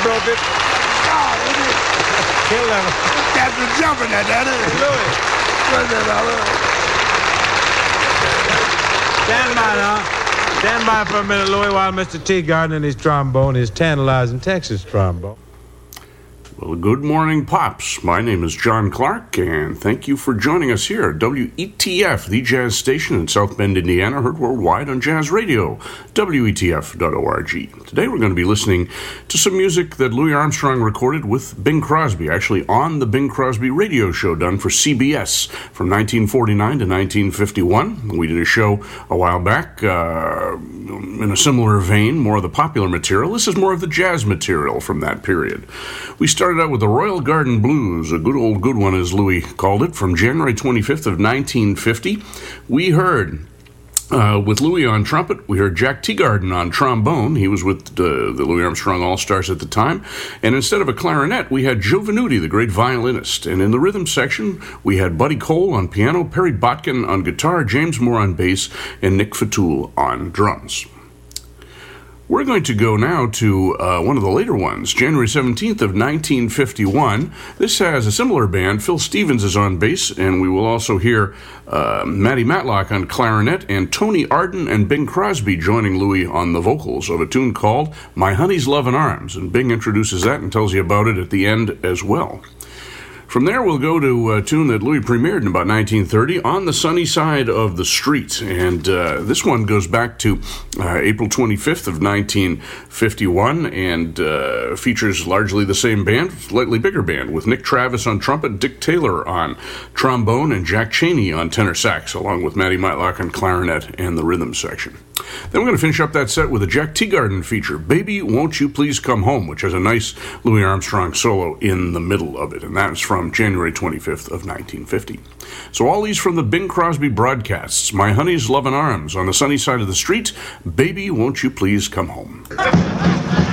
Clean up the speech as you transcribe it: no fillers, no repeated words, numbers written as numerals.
broke it. God, Killed him. that's the jumping at that, isn't it? Louis. Stand by now. Stand by for a minute, Louis, while Mr. Teagarden and his trombone, his tantalizing Texas trombone. Well, good morning, Pops. My name is John Clark, and thank you for joining us here at WETF, the jazz station in South Bend, Indiana, heard worldwide on Jazz Radio, WETF.org. Today we're going to be listening to some music that Louis Armstrong recorded with Bing Crosby, actually on the Bing Crosby radio show done for CBS from 1949 to 1951. We did a show a while back in a similar vein, more of the popular material. This is more of the jazz material from that period. We started out with the Royal Garden Blues, a good old good one, as Louis called it, from January 25th of 1950. We heard, with Louis on trumpet, we heard Jack Teagarden on trombone. He was with the Louis Armstrong All-Stars at the time. And instead of a clarinet, we had Joe Venuti, the great violinist. And in the rhythm section, we had Buddy Cole on piano, Perry Botkin on guitar, James Moore on bass, and Nick Fatul on drums. We're going to go now to one of the later ones, January 17th of 1951. This has a similar band. Phil Stevens is on bass, and we will also hear Matty Matlock on clarinet, and Tony Arden and Bing Crosby joining Louis on the vocals of a tune called My Honey's Lovin' Arms, and Bing introduces that and tells you about it at the end as well. From there, we'll go to a tune that Louis premiered in about 1930, On the Sunny Side of the Street. And this one goes back to April 25th of 1951 and features largely the same band, slightly bigger band, with Nick Travis on trumpet, Dick Taylor on trombone, and Jack Chaney on tenor sax, along with Matty Matlock on clarinet and the rhythm section. Then we're going to finish up that set with a Jack Teagarden feature, Baby, Won't You Please Come Home, which has a nice Louis Armstrong solo in the middle of it, and that is from January 25th of 1950. So all these from the Bing Crosby broadcasts, My Honey's Lovin' Arms, On the Sunny Side of the Street, Baby, Won't You Please Come Home.